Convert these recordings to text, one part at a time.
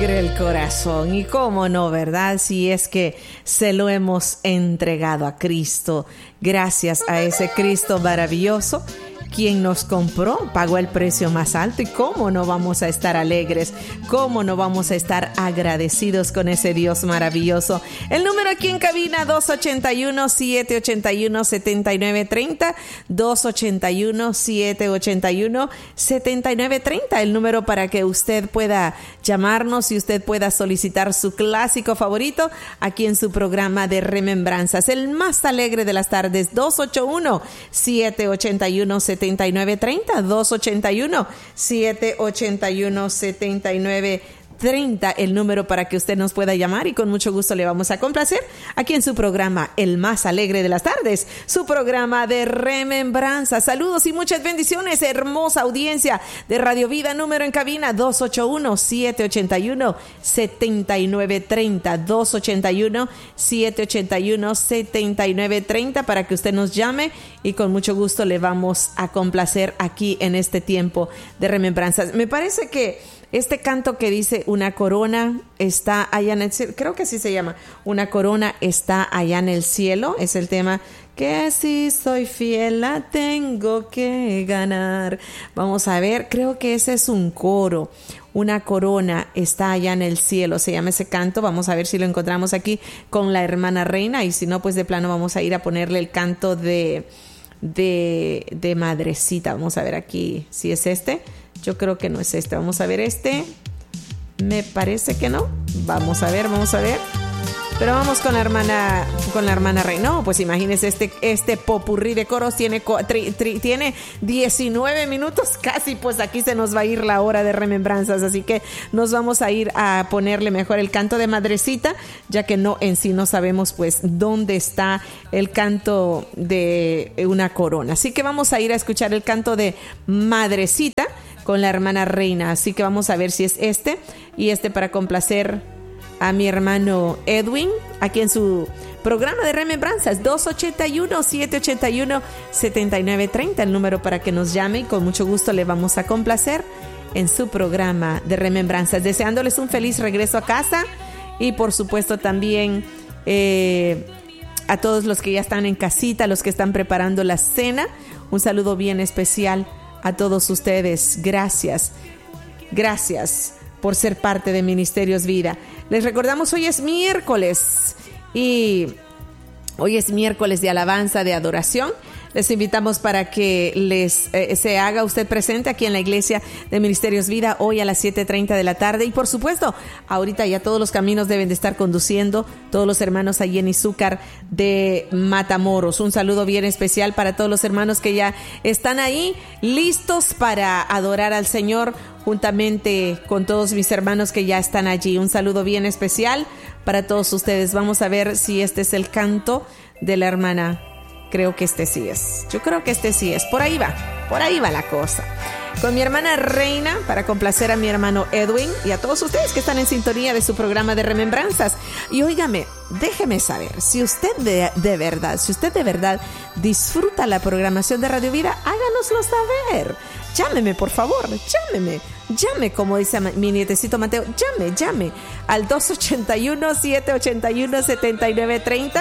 alegre el corazón. Y cómo no, ¿verdad? Si es que se lo hemos entregado a Cristo. Gracias a ese Cristo maravilloso, quien nos compró, pagó el precio más alto. Y cómo no vamos a estar alegres, cómo no vamos a estar agradecidos con ese Dios maravilloso. El número aquí en cabina, 281-781-7930, 281-781-7930, el número para que usted pueda llamarnos y usted pueda solicitar su clásico favorito aquí en su programa de Remembranzas, el más alegre de las tardes. 281-781-7930, 281-781-7930, el número para que usted nos pueda llamar, y con mucho gusto le vamos a complacer aquí en su programa el más alegre de las tardes, su programa de Remembranzas. Saludos y muchas bendiciones, hermosa audiencia de Radio Vida. Número en cabina, 281-781-7930, 281-781-7930, para que usted nos llame y con mucho gusto le vamos a complacer aquí en este tiempo de Remembranzas. Me parece que este canto que dice una corona está allá en el cielo, creo que así se llama, una corona está allá en el cielo, es el tema que si soy fiel la tengo que ganar. Vamos a ver, creo que ese es un coro. Una corona está allá en el cielo, se llama ese canto. Vamos a ver si lo encontramos aquí con la hermana Reina, y si no, pues de plano vamos a ir a ponerle el canto de Madrecita. Vamos a ver aquí si es este. Yo creo que no es este. Vamos a ver este. Me parece que no. Vamos a ver. Pero vamos con la hermana Reina. No, pues imagínense, este popurrí de coros tiene 19 minutos casi. Pues aquí se nos va a ir la hora de Remembranzas, así que nos vamos a ir a ponerle mejor el canto de Madrecita, ya que no en sí no sabemos pues dónde está el canto de una corona. Así que vamos a ir a escuchar el canto de Madrecita con la hermana Reina. Así que vamos a ver si es este, y este para complacer a mi hermano Edwin aquí en su programa de Remembranzas. 281-781-7930, el número para que nos llame, y con mucho gusto le vamos a complacer en su programa de Remembranzas, deseándoles un feliz regreso a casa, y por supuesto también a todos los que ya están en casita, los que están preparando la cena, un saludo bien especial a todos ustedes. Gracias por ser parte de Ministerios Vida. Les recordamos, hoy es miércoles de alabanza, de adoración. Les invitamos para que se haga usted presente aquí en la iglesia de Ministerios Vida hoy a las 7:30 de la tarde. Y por supuesto, ahorita ya todos los caminos deben de estar conduciendo todos los hermanos allí en Izúcar de Matamoros. Un saludo bien especial para todos los hermanos que ya están ahí listos para adorar al Señor, juntamente con todos mis hermanos que ya están allí. Un saludo bien especial para todos ustedes. Vamos a ver si este es el canto de la hermana. Creo que este sí es. Yo creo que este sí es. Por ahí va la cosa. Con mi hermana Reina, para complacer a mi hermano Edwin y a todos ustedes que están en sintonía de su programa de Remembranzas. Y óigame, déjeme saber, si usted de verdad disfruta la programación de Radio Vida, háganoslo saber. Llámeme, por favor, llame, como dice mi nietecito Mateo, llame al 281-781-7930,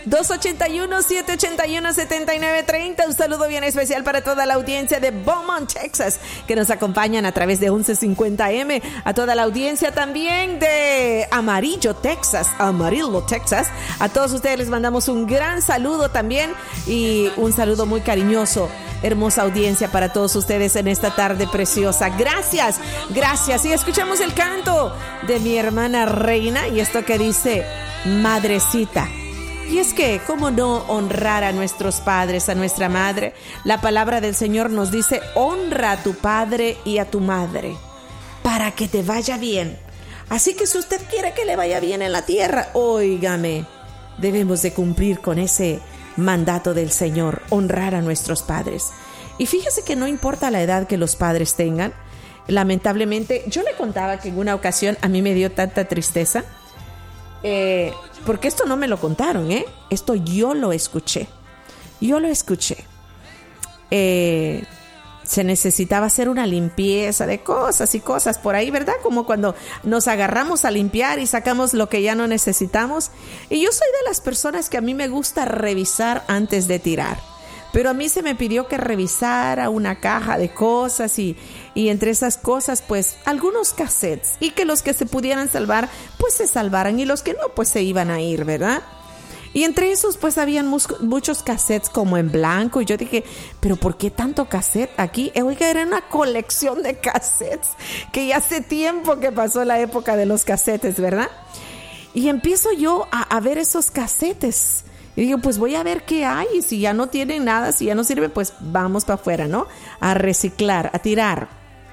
281-781-7930. Un saludo bien especial para toda la audiencia de Beaumont, Texas, que nos acompañan a través de 1150M, a toda la audiencia también de Amarillo, Texas, a todos ustedes les mandamos un gran saludo también, y un saludo muy cariñoso, hermosa audiencia para todos ustedes en esta tarde preciosa. Gracias, y escuchamos el canto de mi hermana Reina, y esto que dice Madrecita. Y es que, ¿cómo no honrar a nuestros padres, a nuestra madre? La palabra del Señor nos dice: honra a tu padre y a tu madre, para que te vaya bien. Así que si usted quiere que le vaya bien en la tierra, óigame, debemos de cumplir con ese mandato del Señor, honrar a nuestros padres. Y fíjese que no importa la edad que los padres tengan. Lamentablemente, yo le contaba que en una ocasión a mí me dio tanta tristeza, porque esto no me lo contaron, esto yo lo escuché. se necesitaba hacer una limpieza de cosas y cosas por ahí, ¿verdad? Como cuando nos agarramos a limpiar y sacamos lo que ya no necesitamos. Y yo soy de las personas que a mí me gusta revisar antes de tirar. Pero a mí se me pidió que revisara una caja de cosas y entre esas cosas, pues, algunos cassettes. Y que los que se pudieran salvar, pues se salvaran. Y los que no, pues se iban a ir, ¿verdad? Y entre esos, pues, habían muchos cassettes como en blanco. Y yo dije, ¿pero por qué tanto cassette aquí? Oiga, era una colección de cassettes. Que ya hace tiempo que pasó la época de los cassettes, ¿verdad? Y empiezo yo a ver esos cassettes. Y digo, pues voy a ver qué hay. Y si ya no tienen nada, si ya no sirve, pues vamos para afuera, ¿no? A reciclar, a tirar.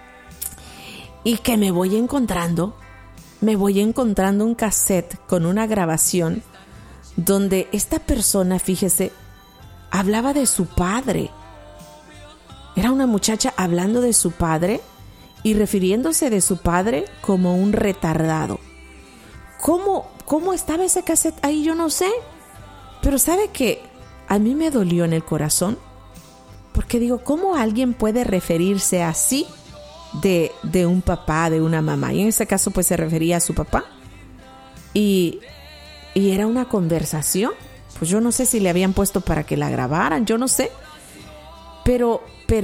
Y que me voy encontrando un cassette con una grabación donde esta persona, fíjese, hablaba de su padre. Era una muchacha hablando de su padre y refiriéndose de su padre como un retardado. ¿Cómo estaba ese cassette ahí? Yo no sé. Pero ¿sabe qué? A mí me dolió en el corazón. Porque digo, ¿cómo alguien puede referirse así de un papá, de una mamá? Y en ese caso pues se refería a su papá. Y era una conversación. Pues yo no sé si le habían puesto para que la grabaran, yo no sé. Pero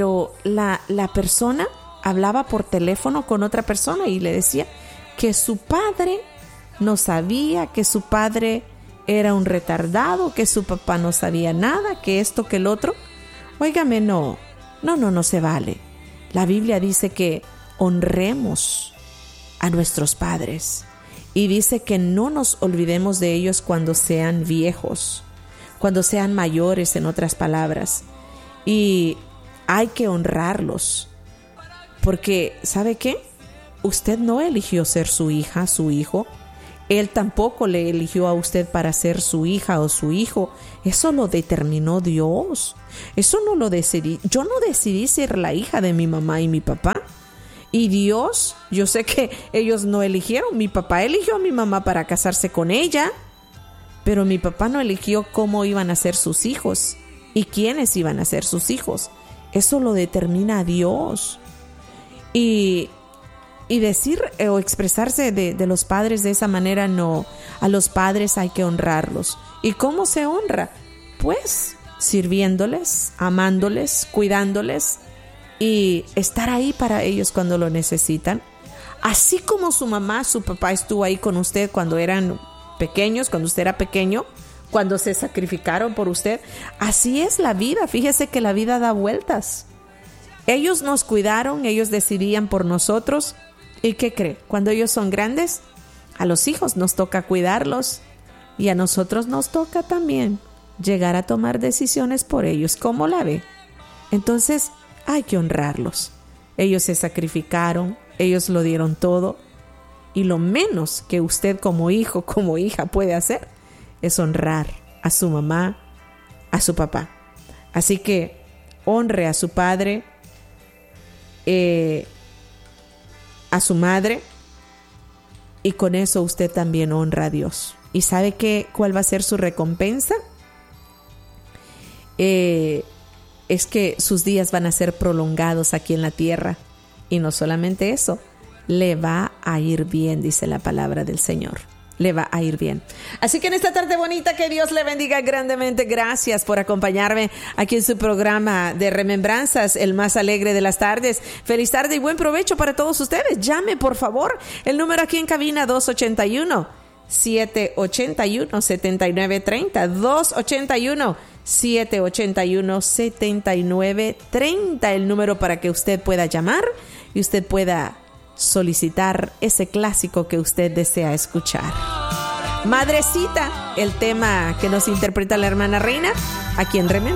la persona hablaba por teléfono con otra persona y le decía que su padre no sabía, que su padre era un retardado, que su papá no sabía nada, que esto, que el otro. Óigame, no se vale. La Biblia dice que honremos a nuestros padres y dice que no nos olvidemos de ellos cuando sean viejos, cuando sean mayores, en otras palabras. Y hay que honrarlos, porque ¿sabe qué? Usted no eligió ser su hija, su hijo. Él tampoco le eligió a usted para ser su hija o su hijo. Eso lo determinó Dios. Eso no lo decidí. Yo no decidí ser la hija de mi mamá y mi papá. Y Dios, yo sé que ellos no eligieron. Mi papá eligió a mi mamá para casarse con ella. Pero mi papá no eligió cómo iban a ser sus hijos y quiénes iban a ser sus hijos. Eso lo determina Dios. Y decir o expresarse de los padres de esa manera, no. A los padres hay que honrarlos. ¿Y cómo se honra? Pues sirviéndoles, amándoles, cuidándoles y estar ahí para ellos cuando lo necesitan. Así como su mamá, su papá estuvo ahí con usted cuando eran pequeños, cuando usted era pequeño, cuando se sacrificaron por usted. Así es la vida. Fíjese que la vida da vueltas. Ellos nos cuidaron, ellos decidían por nosotros. ¿Y qué cree? Cuando ellos son grandes, a los hijos nos toca cuidarlos y a nosotros nos toca también llegar a tomar decisiones por ellos. ¿Cómo la ve? Entonces hay que honrarlos. Ellos se sacrificaron, ellos lo dieron todo y lo menos que usted como hijo, como hija puede hacer es honrar a su mamá, a su papá. Así que honre a su padre, a su madre, y con eso usted también honra a Dios. ¿Y sabe cuál va a ser su recompensa? Es que sus días van a ser prolongados aquí en la tierra. Y no solamente eso, le va a ir bien, dice la palabra del Señor. Le va a ir bien. Así que en esta tarde bonita, que Dios le bendiga grandemente. Gracias por acompañarme aquí en su programa de Remembranzas, el más alegre de las tardes. Feliz tarde y buen provecho para todos ustedes. Llame, por favor. El número aquí en cabina, 281-781-7930. 281-781-7930. El número para que usted pueda llamar y usted pueda solicitar ese clásico que usted desea escuchar. Madrecita, el tema que nos interpreta la hermana Reina aquí en Remembranzas.